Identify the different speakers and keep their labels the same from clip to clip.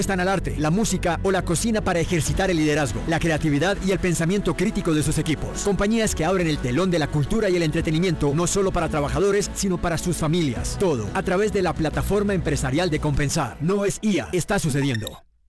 Speaker 1: Están al arte, la música o la cocina para ejercitar el liderazgo, la creatividad y el pensamiento crítico de sus equipos. Compañías que abren el telón de la cultura y el entretenimiento no solo para trabajadores, sino para sus familias. Todo a través de la plataforma empresarial de Compensar. No es IA, está sucediendo.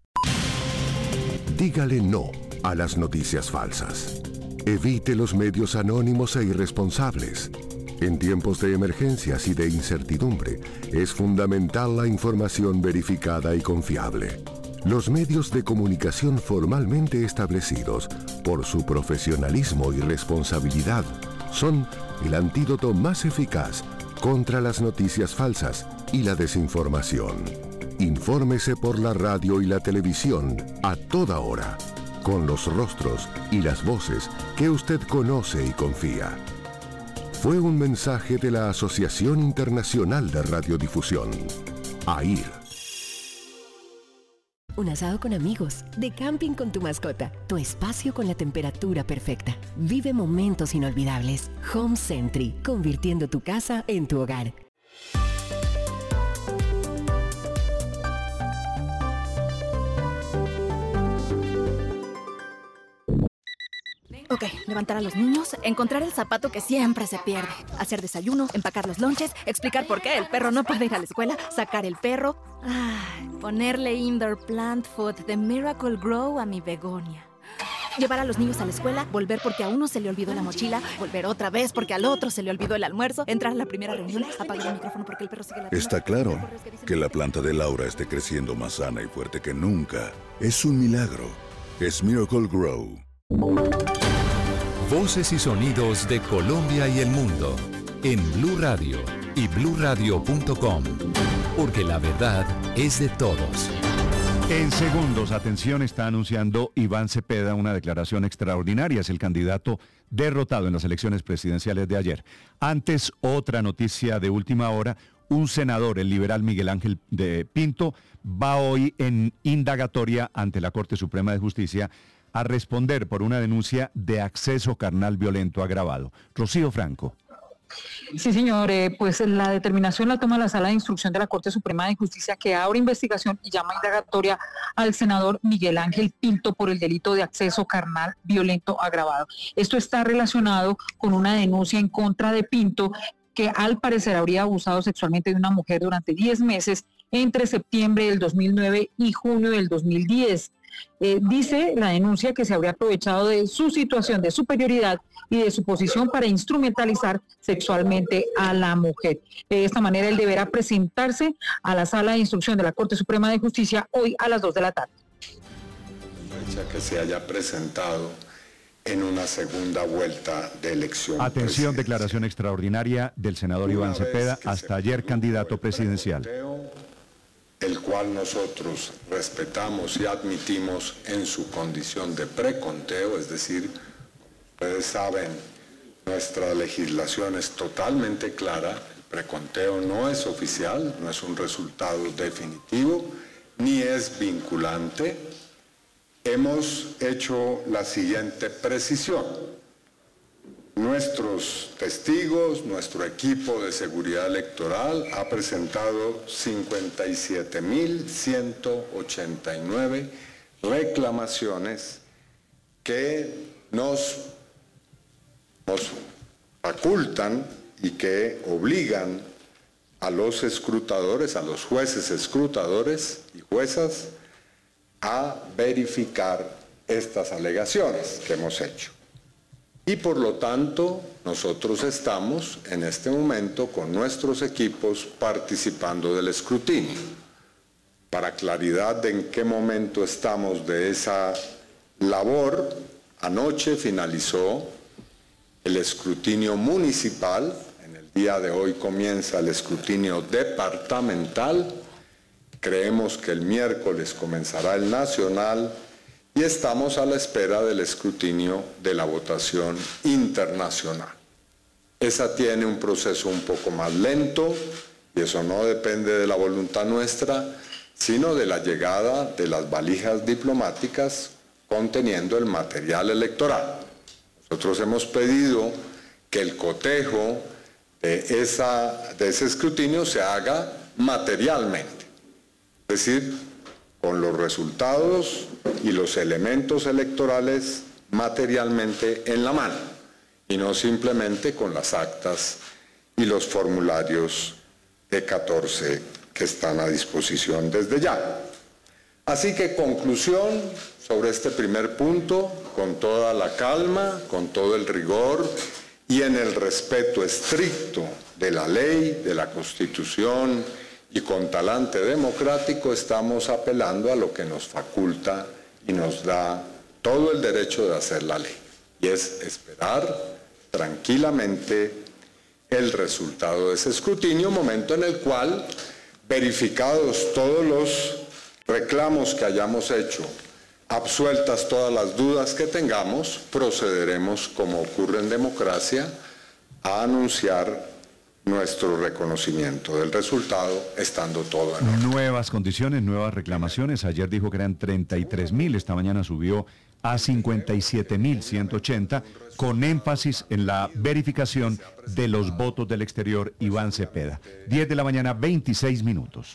Speaker 2: Dígale no a las noticias falsas. Evite los medios anónimos e irresponsables. En tiempos de emergencias y de incertidumbre, es fundamental la información verificada y confiable. Los medios de comunicación formalmente establecidos, por su profesionalismo y responsabilidad, son el antídoto más eficaz contra las noticias falsas y la desinformación. Infórmese por la radio y la televisión a toda hora, con los rostros y las voces que usted conoce y confía. Fue un mensaje de la Asociación Internacional de Radiodifusión, AIR.
Speaker 3: Un asado con amigos, de camping con tu mascota, tu espacio con la temperatura perfecta. Vive momentos inolvidables. Home Sentry, convirtiendo tu casa en tu hogar.
Speaker 4: Ok, levantar a los niños, encontrar el zapato que siempre se pierde, hacer desayuno, empacar los lonches, explicar por qué el perro no puede ir a la escuela, sacar el perro, ponerle indoor plant food de Miracle Grow a mi begonia. Llevar a los niños a la escuela, volver porque a uno se le olvidó la mochila, volver otra vez porque al otro se le olvidó el almuerzo, entrar a la primera reunión, apagar el micrófono porque el perro sigue ladrando.
Speaker 5: Está claro que la planta de Laura esté creciendo más sana y fuerte que nunca. Es un milagro. Es Miracle Grow.
Speaker 6: Voces y sonidos de Colombia y el mundo en Blue Radio y bluradio.com, porque la verdad es de todos.
Speaker 7: En segundos, atención, está anunciando Iván Cepeda una declaración extraordinaria. Es el candidato derrotado en las elecciones presidenciales de ayer. Antes, otra noticia de última hora. Un senador, el liberal Miguel Ángel de Pinto, va hoy en indagatoria ante la Corte Suprema de Justicia a responder por una denuncia de acceso carnal violento agravado. Rocío Franco.
Speaker 8: Sí, señor, pues la determinación la toma la Sala de Instrucción de la Corte Suprema de Justicia, que abre investigación y llama indagatoria al senador Miguel Ángel Pinto por el delito de acceso carnal violento agravado. Esto está relacionado con una denuncia en contra de Pinto, que al parecer habría abusado sexualmente de una mujer durante 10 meses entre septiembre del 2009 y junio del 2010. Dice la denuncia que se habría aprovechado de su situación de superioridad y de su posición para instrumentalizar sexualmente a la mujer. De esta manera, él deberá presentarse a la Sala de Instrucción de la Corte Suprema de Justicia hoy a las 2 de la tarde.
Speaker 9: Que se haya presentado en una segunda vuelta de elección.
Speaker 7: Atención, declaración extraordinaria del senador Iván Cepeda, hasta ayer candidato presidencial.
Speaker 9: El cual nosotros respetamos y admitimos en su condición de preconteo, es decir, ustedes saben, nuestra legislación es totalmente clara, el preconteo no es oficial, no es un resultado definitivo, ni es vinculante. Hemos hecho la siguiente precisión. Nuestros testigos, nuestro equipo de seguridad electoral ha presentado 57.189 reclamaciones que nos facultan y que obligan a los escrutadores, a los jueces escrutadores y juezas a verificar estas alegaciones que hemos hecho. Y por lo tanto, nosotros estamos en este momento con nuestros equipos participando del escrutinio. Para claridad de en qué momento estamos de esa labor, anoche finalizó el escrutinio municipal, en el día de hoy comienza el escrutinio departamental, creemos que el miércoles comenzará el nacional, y estamos a la espera del escrutinio de la votación internacional. Esa tiene un proceso un poco más lento y eso no depende de la voluntad nuestra, sino de la llegada de las valijas diplomáticas conteniendo el material electoral. Nosotros hemos pedido que el cotejo de ese escrutinio se haga materialmente, es decir, con los resultados y los elementos electorales materialmente en la mano, y no simplemente con las actas y los formularios E14 que están a disposición desde ya. Así que conclusión sobre este primer punto, con toda la calma, con todo el rigor y en el respeto estricto de la ley, de la Constitución y con talante democrático, estamos apelando a lo que nos faculta y nos da todo el derecho de hacer la ley, y es esperar tranquilamente el resultado de ese escrutinio, momento en el cual, verificados todos los reclamos que hayamos hecho, absueltas todas las dudas que tengamos, procederemos, como ocurre en democracia, a anunciar nuestro reconocimiento del resultado, estando todo en orden.
Speaker 7: Nuevas condiciones, nuevas reclamaciones. Ayer dijo que eran 33.000, esta mañana subió a 57.180, con énfasis en la verificación de los votos del exterior. Iván Cepeda. 10 de la mañana, 26 minutos.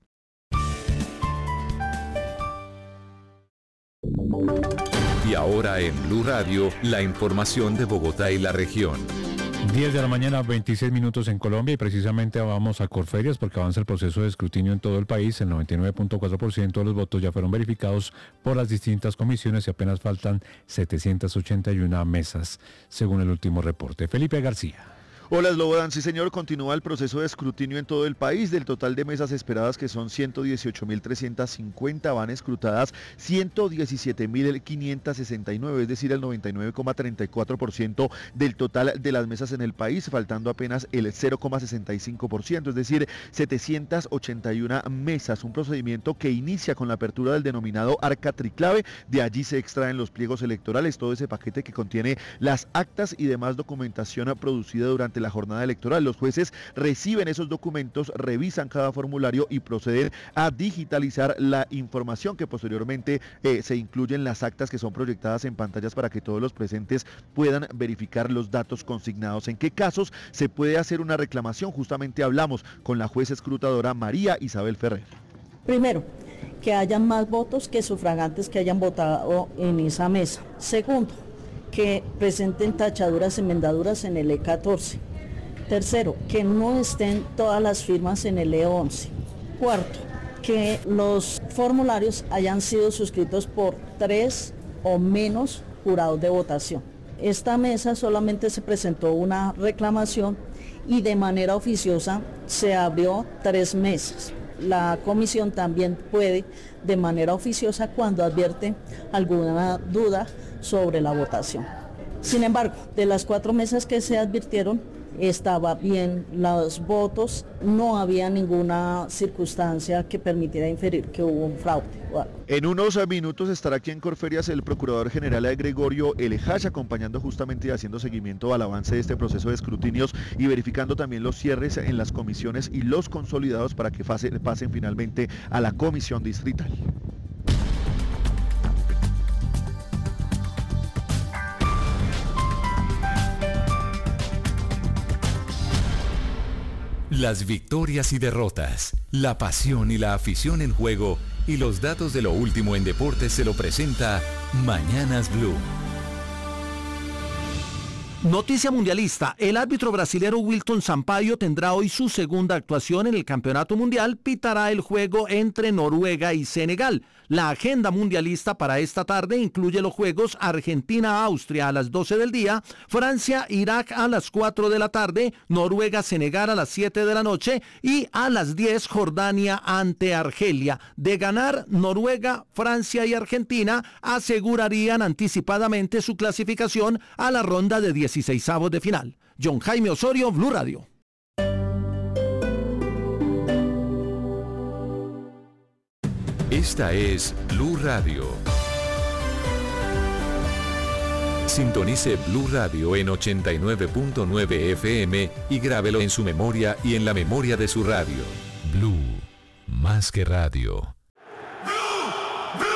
Speaker 6: Y ahora en Blue Radio, la información de Bogotá y la región.
Speaker 10: 10 de la mañana, 26 minutos en Colombia, y precisamente vamos a Corferias porque avanza el proceso de escrutinio en todo el país. El 99.4% de los votos ya fueron verificados por las distintas comisiones y apenas faltan 781 mesas, según el último reporte. Felipe García.
Speaker 11: Hola, Slobodan. Sí, señor, continúa el proceso de escrutinio en todo el país. Del total de mesas esperadas, que son 118.350, van escrutadas 117.569, es decir, el 99,34% del total de las mesas en el país, faltando apenas el 0,65%, es decir, 781 mesas. Un procedimiento que inicia con la apertura del denominado arca triclave. De allí se extraen los pliegos electorales, todo ese paquete que contiene las actas y demás documentación producida durante la jornada electoral. Los jueces reciben esos documentos, revisan cada formulario y proceden a digitalizar la información que posteriormente se incluye en las actas, que son proyectadas en pantallas para que todos los presentes puedan verificar los datos consignados. ¿En qué casos se puede hacer una reclamación? Justamente hablamos con la jueza escrutadora María Isabel Ferrer.
Speaker 12: Primero, que hayan más votos que sufragantes que hayan votado en esa mesa. Segundo, que presenten tachaduras, enmendaduras en el E14. Tercero, que no estén todas las firmas en el E11. Cuarto, que los formularios hayan sido suscritos por 3 o menos jurados de votación. Esta mesa solamente se presentó una reclamación y de manera oficiosa se abrió 3 mesas. La comisión también puede, de manera oficiosa, cuando advierte alguna duda sobre la votación. Sin embargo, de las 4 mesas que se advirtieron, estaba bien los votos, no había ninguna circunstancia que permitiera inferir que hubo un fraude.
Speaker 11: En unos minutos estará aquí en Corferias el Procurador General Gregorio Elejash, acompañando justamente y haciendo seguimiento al avance de este proceso de escrutinios y verificando también los cierres en las comisiones y los consolidados para que pasen finalmente a la comisión distrital.
Speaker 6: Las victorias y derrotas, la pasión y la afición en juego y los datos de lo último en deportes se lo presenta Mañanas Blue.
Speaker 13: Noticia mundialista, el árbitro brasilero Wilton Sampaio tendrá hoy su segunda actuación en el Campeonato Mundial, pitará el juego entre Noruega y Senegal. La agenda mundialista para esta tarde incluye los juegos Argentina-Austria a las 12 del día, Francia-Irak a las 4 de la tarde, Noruega-Senegal a las 7 de la noche y a las 10 Jordania ante Argelia. De ganar, Noruega, Francia y Argentina asegurarían anticipadamente su clasificación a la ronda de 16avos de final. John Jaime Osorio, Blue Radio.
Speaker 6: Esta es Blue Radio. Sintonice Blue Radio en 89.9 FM y grábelo en su memoria y en la memoria de su radio. Blue, más que radio.